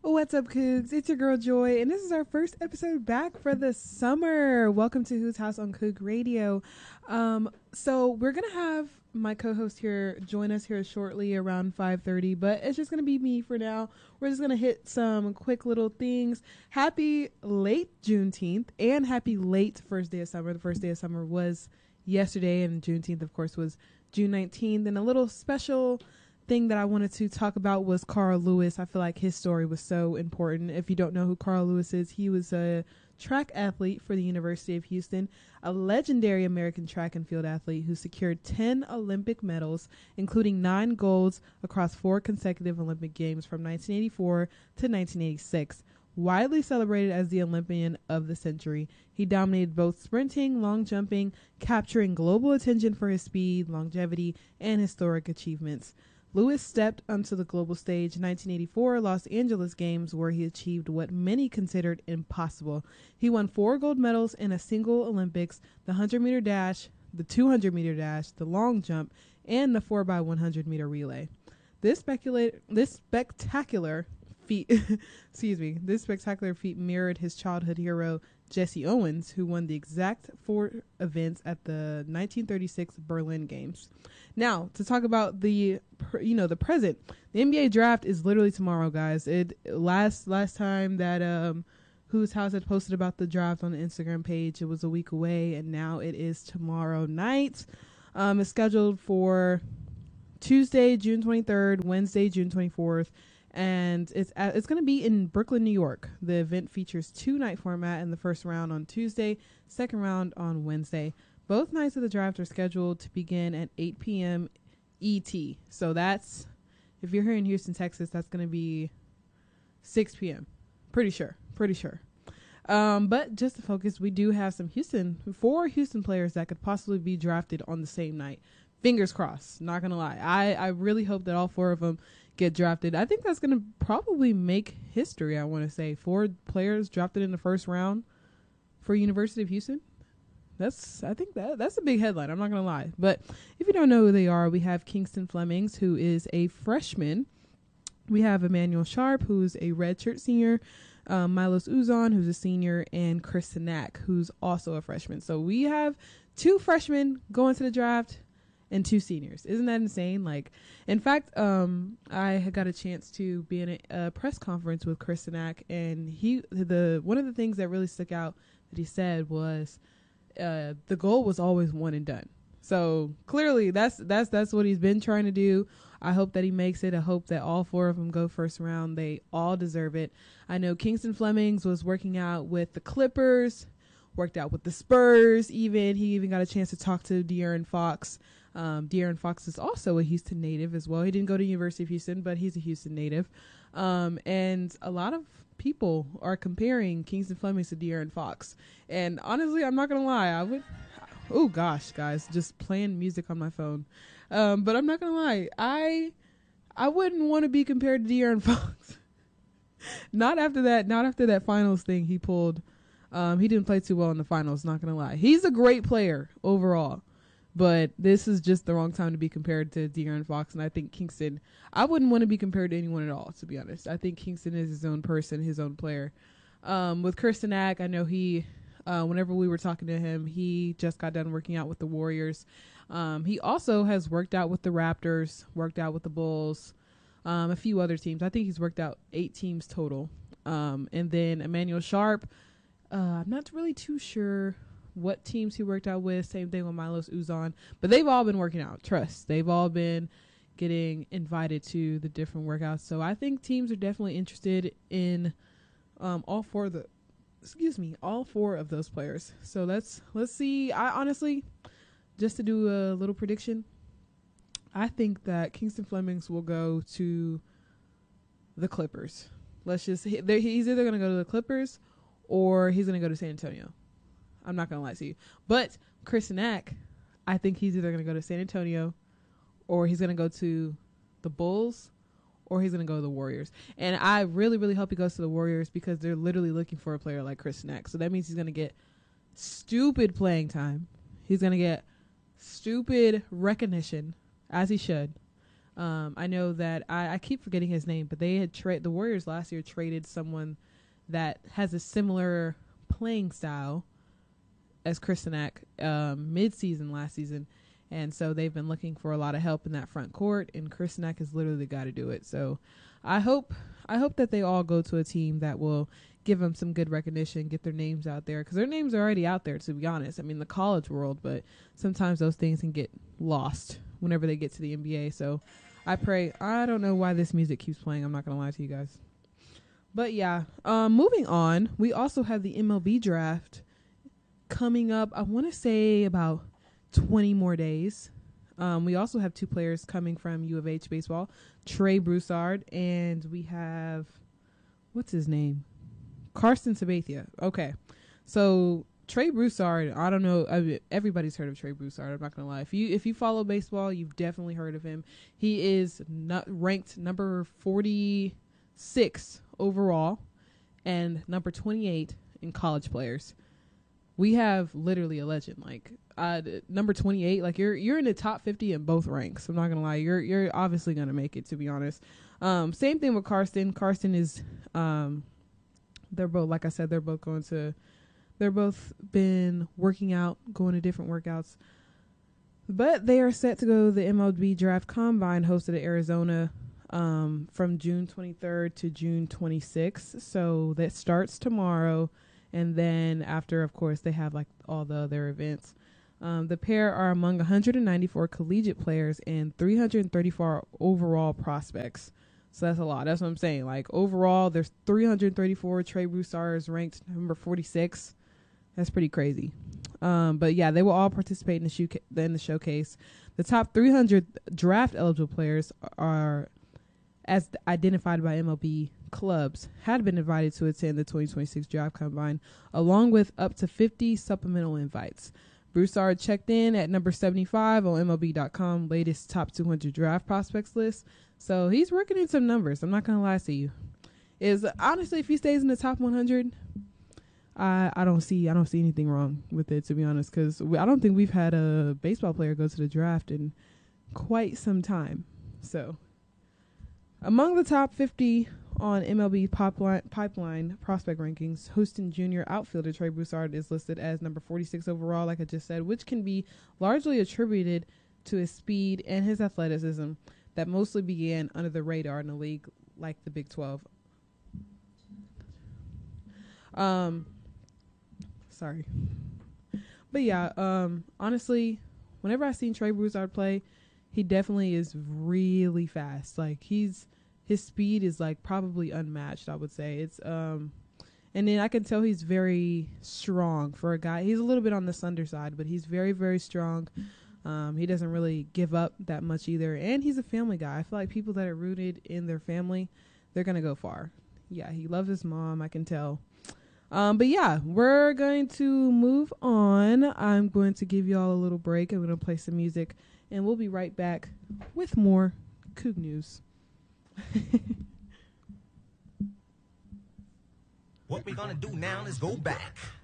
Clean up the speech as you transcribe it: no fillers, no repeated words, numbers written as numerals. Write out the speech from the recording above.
What's up, Cougs? It's your girl Joy, and this is our first episode back for the summer. Welcome to Who's House on Coug Radio. So we're gonna have my co-host here join us here shortly around 5:30, but it's just gonna be me for now. We're just gonna hit some quick little things. Happy late Juneteenth and happy late first day of summer. The first day of summer was yesterday, and Juneteenth, of course, was June 19th. And a little special thing that I wanted to talk about was Carl Lewis. I feel like his story was so important. If you don't know who Carl Lewis is, he was a track athlete for the University of Houston, a legendary American track and field athlete who secured 10 Olympic medals, including 9 golds across 4 consecutive Olympic Games from 1984 to 1986. Widely celebrated as the Olympian of the century, he dominated both sprinting, long jumping, capturing global attention for his speed, longevity, and historic achievements. Lewis stepped onto the global stage in 1984 Los Angeles Games, where he achieved what many considered impossible. He won 4 gold medals in a single Olympics: the 100-meter dash, the 200-meter dash, the long jump, and the 4x100-meter relay. This spectacular feat mirrored his childhood hero Jesse Owens, who won the exact 4 events at the 1936 Berlin Games. Now, to talk about the present, the NBA draft is literally tomorrow, guys. It last time that Whose House had posted about the draft on the Instagram page, it was a week away, and now it is tomorrow night. It's scheduled for Tuesday, June 23rd, Wednesday, June 24th. And it's going to be in Brooklyn, New York. The event features 2-night format, in the first round on Tuesday, second round on Wednesday. Both nights of the draft are scheduled to begin at 8 p.m. ET. So that's, if you're here in Houston, Texas, that's going to be 6 p.m. Pretty sure. But just to focus, we do have 4 Houston players that could possibly be drafted on the same night. Fingers crossed, not going to lie. I really hope that all 4 of them get drafted. I think that's going to probably make history. I want to say 4 players drafted in the first round for University of Houston. I think that's a big headline. I'm not going to lie. But if you don't know who they are, we have Kingston Flemings, who is a freshman. We have Emmanuel Sharp, who's a redshirt senior, Milos Uzan, who's a senior, and Chris Sinak, who's also a freshman. So we have 2 freshmen going to the draft and 2 seniors. Isn't that insane? Like, in fact, I had got a chance to be in a press conference with Chris Sinak, and one of the things that really stuck out that he said was the goal was always one and done. So clearly that's what he's been trying to do. I hope that he makes it. I hope that all 4 of them go first round. They all deserve it. I know Kingston Flemings was working out with the Clippers, worked out with the Spurs. He even got a chance to talk to De'Aaron Fox. De'Aaron Fox is also a Houston native as well. He didn't go to University of Houston, but he's a Houston native. And a lot of people are comparing Kingston Flemings to De'Aaron Fox. And honestly, I'm not going to lie. Oh gosh, guys, just playing music on my phone. But I'm not going to lie. I wouldn't want to be compared to De'Aaron Fox. Not after that finals thing he pulled. He didn't play too well in the finals, not going to lie. He's a great player overall. But this is just the wrong time to be compared to De'Aaron Fox. And I think Kingston, I wouldn't want to be compared to anyone at all, to be honest. I think Kingston is his own person, his own player. With Chris Sinak, I know whenever we were talking to him, he just got done working out with the Warriors. He also has worked out with the Raptors, worked out with the Bulls, a few other teams. I think he's worked out 8 teams total. And then Emmanuel Sharp, I'm not really too sure what teams he worked out with. Same thing with Milos Uzan, but they've all been working out. Trust, they've all been getting invited to the different workouts. So I think teams are definitely interested in all 4 of those players. So let's see. I honestly, just to do a little prediction, I think that Kingston Flemings will go to the Clippers. He's either going to go to the Clippers or he's going to go to San Antonio. I'm not going to lie to you. But Chris Sinak, I think he's either going to go to San Antonio or he's going to go to the Bulls or he's going to go to the Warriors. And I really, really hope he goes to the Warriors because they're literally looking for a player like Chris Sinak. So that means he's going to get stupid playing time. He's going to get stupid recognition, as he should. I know that I keep forgetting his name, but they had the Warriors last year traded someone that has a similar playing style as Kristanek mid-season last season. And so they've been looking for a lot of help in that front court, and Kristanek is literally the guy to do it. So I hope that they all go to a team that will give them some good recognition, get their names out there, because their names are already out there, to be honest. I mean, the college world, but sometimes those things can get lost whenever they get to the NBA. So I pray. I don't know why this music keeps playing. I'm not going to lie to you guys. But yeah, moving on, we also have the MLB draft coming up. I want to say about 20 more days. We also have two players coming from U of H baseball, Trey Broussard, and we have, what's his name? Carson Sabathia. Okay. So Trey Broussard, I don't know. I mean, everybody's heard of Trey Broussard. I'm not going to lie. If you follow baseball, you've definitely heard of him. He is ranked number 46 overall and number 28 in college players. We have literally a legend. Like number 28, like you're in the top 50 in both ranks. I'm not gonna lie. You're obviously gonna make it, to be honest. Same thing with Carson. Carson is they're both, like I said, they're both been working out, going to different workouts. But they are set to go to the MLB Draft Combine hosted at Arizona from June 23rd to June 26th. So that starts tomorrow. And then after, of course, they have like all the other events. The pair are among 194 collegiate players and 334 overall prospects. So that's a lot. That's what I'm saying. Like overall, there's 334. Trey Broussard is ranked number 46. That's pretty crazy. But yeah, they will all participate in the showcase. The top 300 draft eligible players are, as identified by MLB clubs, had been invited to attend the 2026 Draft Combine, along with up to 50 supplemental invites. Broussard checked in at number 75 on MLB.com latest top 200 draft prospects list. So he's working in some numbers. I'm not going to lie to you. Is honestly, if he stays in the top 100, I don't see anything wrong with it, to be honest, because I don't think we've had a baseball player go to the draft in quite some time. So among the top 50 on MLB pipeline prospect rankings, Houston Jr. outfielder Trey Broussard is listed as number 46 overall, like I just said, which can be largely attributed to his speed and his athleticism that mostly began under the radar in a league like the Big 12. Sorry. But yeah, honestly, whenever I seen Trey Broussard play, he definitely is really fast. Like his speed is like probably unmatched, I would say. It's and then I can tell he's very strong for a guy. He's a little bit on the slender side, but he's very, very strong. He doesn't really give up that much either. And he's a family guy. I feel like people that are rooted in their family, they're going to go far. Yeah, he loves his mom, I can tell. But yeah, we're going to move on. I'm going to give y'all a little break. I'm going to play some music, and we'll be right back with more Coug News. What we're gonna do now is go back.